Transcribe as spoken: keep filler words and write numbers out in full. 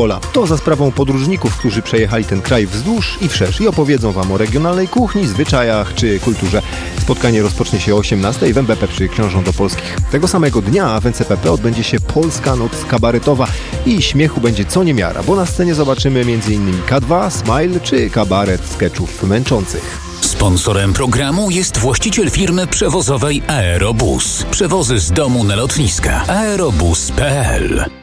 pola. To za sprawą podróżników, którzy przejechali ten kraj wzdłuż i wszerz i opowiedzą Wam o regionalnej kuchni, zwyczajach czy kulturze. Spotkanie rozpocznie się o osiemnastej w M B P przy Książąt Opolskich. Tego samego dnia w N C P P odbędzie się Polska Noc Kabaretowa i śmiechu będzie co niemiara, bo na scenie zobaczymy m.in. K dwa, Smile czy kabaret skeczów męczących. Sponsorem programu jest właściciel firmy przewozowej Aerobus. Przewozy z domu na lotniska. aerobus kropka p l